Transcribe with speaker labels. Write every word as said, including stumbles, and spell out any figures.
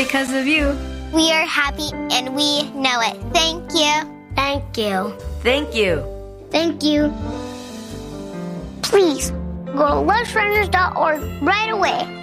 Speaker 1: because of you.
Speaker 2: We are happy and we know it. Thank you.
Speaker 3: Thank you.
Speaker 1: Thank you.
Speaker 3: Thank you.
Speaker 2: Please go to lunch runners dot org right away